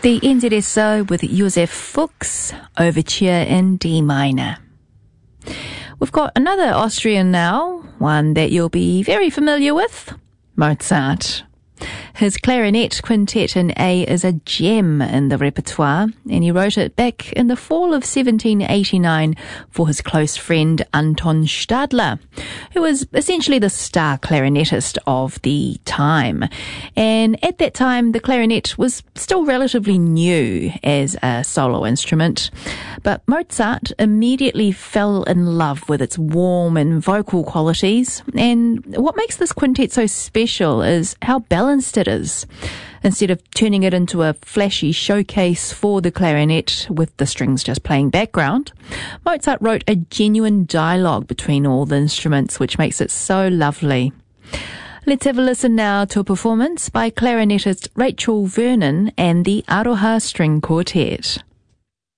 The NZSO with Josef Fuchs, Overture in D minor. We've got another Austrian now, one that you'll be very familiar with, Mozart. His clarinet quintet in A is a gem in the repertoire, and he wrote it back in the fall of 1789 for his close friend Anton Stadler, who was essentially the star clarinetist of the time. And at that time, the clarinet was still relatively new as a solo instrument, but Mozart immediately fell in love with its warm and vocal qualities. And what makes this quintet so special is how balanced it is. Instead of turning it into a flashy showcase for the clarinet with the strings just playing background, Mozart wrote a genuine dialogue between all the instruments, which makes it so lovely. Let's have a listen now to a performance by clarinetist Rachel Vernon and the Aroha String Quartet.